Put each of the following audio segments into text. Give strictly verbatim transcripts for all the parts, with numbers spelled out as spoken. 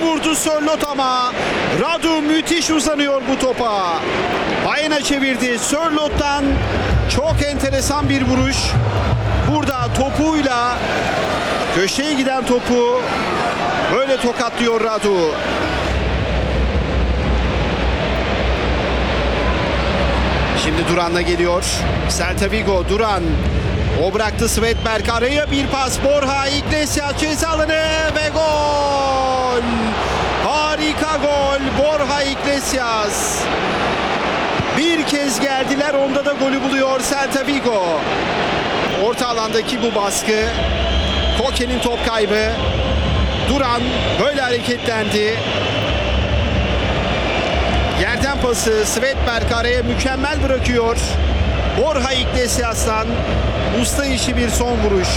vurdu Sörloth ama Radu müthiş uzanıyor bu topa. Bayına çevirdi. Sörloth'tan çok enteresan bir vuruş. Burada topuyla köşeye giden topu böyle tokatlıyor Radu. Şimdi Duran'la geliyor. Celta Vigo, Duran. O bıraktı Svedberg, araya bir pas. Borja Iglesias ceza alanı ve gol. Harika gol. Borja Iglesias. Bir kez geldiler, onda da golü buluyor Celta Vigo. Orta alandaki bu baskı. Koke'nin top kaybı. Duran böyle hareketlendi. Yerden pası, Svedberg araya mükemmel bırakıyor. Borja Iglesias'tan usta işi bir son vuruş.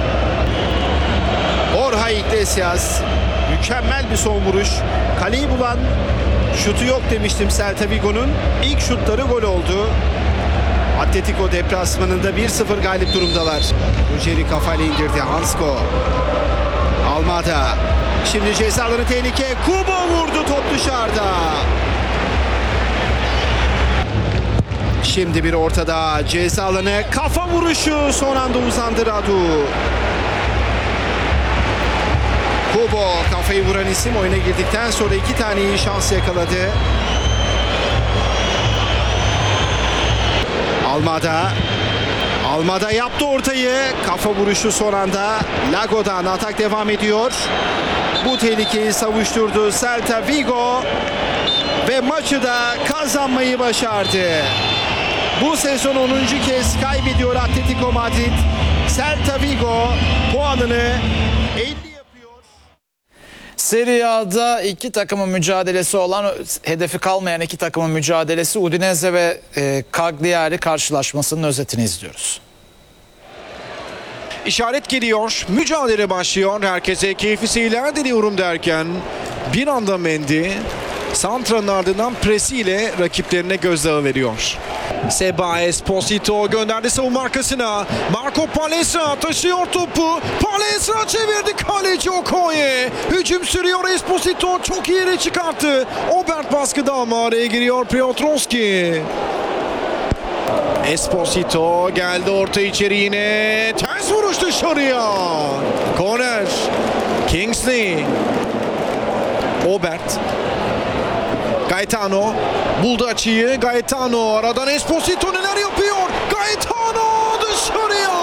Borja Iglesias mükemmel bir son vuruş. Kaleyi bulan şutu yok demiştim Celta Vigo'nun. İlk şutları gol oldu. Atletico deplasmanında bir sıfır galip durumdalar. Ruggeri kafayla indirdi. Hansko. Almada. Şimdi cezaları tehlike. Kubo vurdu, top dışarıda. Şimdi bir ortada ceza alanı, kafa vuruşu, son anda uzandı Radu. Kubo kafayı vuran isim, oyuna girdikten sonra iki tane iyi şans yakaladı. Almada. Almada yaptı ortayı. Kafa vuruşu son anda. Lago'dan atak devam ediyor. Bu tehlikeyi savuşturdu Celta Vigo. Ve maçı da kazanmayı başardı. Bu sezon onuncu kez kaybediyor Atletico Madrid. Celta Vigo puanını elli yapıyor. Serie A'da iki takımın mücadelesi olan, hedefi kalmayan iki takımın mücadelesi, Udinese ve e, Cagliari karşılaşmasının özetini izliyoruz. İşaret geliyor, mücadele başlıyor. Herkese keyifli seyirler diliyorum derken bir anda Mendy Santra'nın ardından presiyle rakiplerine gözdağı veriyor. Seba Esposito gönderdi savunma arkasına. Marco Palestra taşıyor topu. Palestra çevirdi, kaleci Okoye. Hücum sürüyor, Esposito çok iyi yere çıkarttı. Obert baskıda ama araya giriyor Piotrowski. Esposito geldi orta içeri yine. Ters vuruş dışarıya. Corner. Kingsley. Obert. Gaetano buldu açıyı. Gaetano aradan Esposito neler yapıyor? Gaetano dışarıya.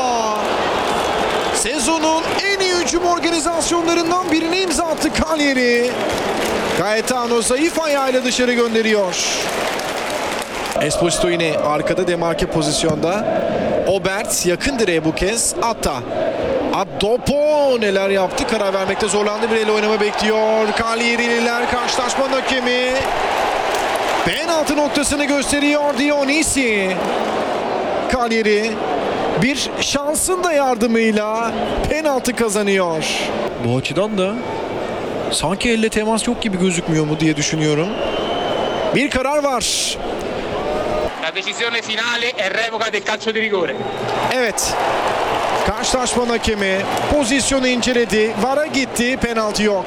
Sezonun en iyi hücum organizasyonlarından birini imza attı Cagliari. Gaetano zayıf ayağıyla dışarı gönderiyor. Esposito yine arkada demarke pozisyonda. Obert yakın direğe bu kez. Atta. Adopo neler yaptı? Karar vermekte zorlandı. Bir el oynama bekliyor. Cagliari'liler karşılaşmanın hakemi. Penaltı noktasını gösteriyor Dionisi. Cagliari bir şansın da yardımıyla penaltı kazanıyor. Bu açıdan da sanki elle temas yok gibi gözükmüyor mu diye düşünüyorum. Bir karar var. La decisione finale è revoca del calcio di rigore. Evet. Karşılaşmanın hakemi pozisyonu inceledi. VAR'a gitti. Penaltı yok.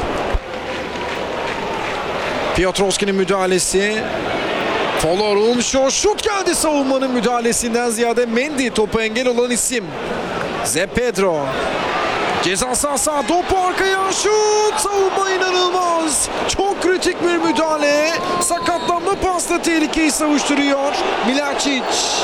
Piotrowski'nin müdahalesi. Folor'un şut geldi, savunmanın müdahalesinden ziyade Mendy topu engel olan isim. Zé Pedro. Ceza sahası, topu arkaya, şut, savunma inanılmaz. Çok kritik bir müdahale. Sakatlanma pasla tehlikeyi savuşturuyor Milacic.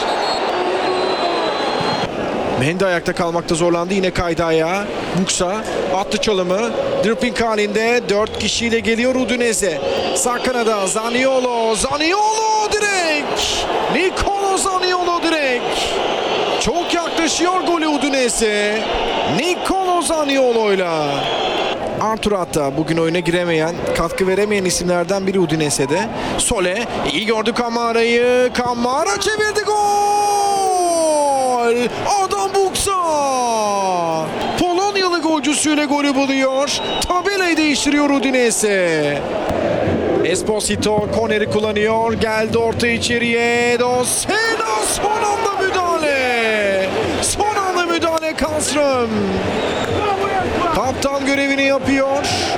Mendy ayakta kalmakta zorlandı. Yine kaydı ayağa. Muksa attı çalımı. Dripping halinde dört kişiyle geliyor Udinese. Sağ kanada Zaniolo. Zaniolo direkt. Nicolo Zaniolo direkt. Çok yaklaşıyor golü Udinese. Nicolo Zaniolo'yla. Artur Atta bugün oyuna giremeyen, katkı veremeyen isimlerden biri Udinese'de. Sole iyi gördü Camara'yı. Camara çevirdi, gol! Adam Buksa! Polonyalı golcüsüyle golü buluyor. Tabelayı değiştiriyor Udinese. Esposito korneri kullanıyor. Geldi orta içeriye. Dosena son anda müdahale. Son anda müdahale Karlström. Kaptan görevini yapıyor.